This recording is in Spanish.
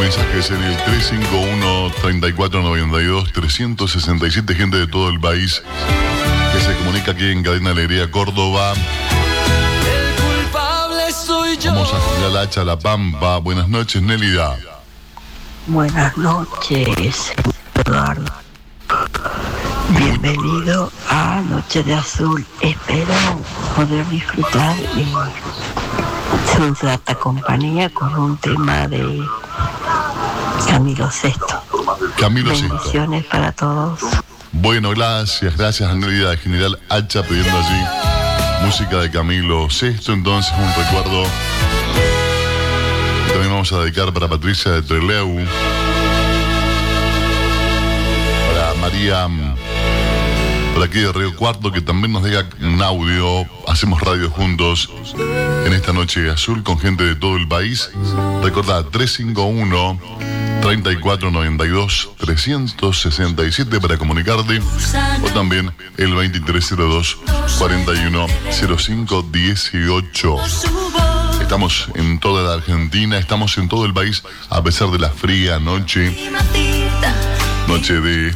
mensajes en el 351-3492-367, gente de todo el país que se comunica aquí en Cadena Alegría Córdoba. Vamos a General Hacha, La Pampa. Buenas noches, Nélida. Buenas noches, Eduardo. Bienvenido a Noche de Azul. Espero poder disfrutar de su grata compañía con un tema de Camilo Sesto. Camilo Sesto. Bendiciones para todos. Bueno, gracias a Nélida de General Hacha pidiendo allí música de Camilo Sesto. Entonces, un recuerdo. Y también vamos a dedicar para Patricia de Trelew, para María por aquí de Río Cuarto, que también nos deja un audio. Hacemos radio juntos en esta noche azul con gente de todo el país. Recordad, 351-3492-367 para comunicarte, o también el 2302-410518. Estamos en toda la Argentina, estamos en todo el país, a pesar de la fría noche de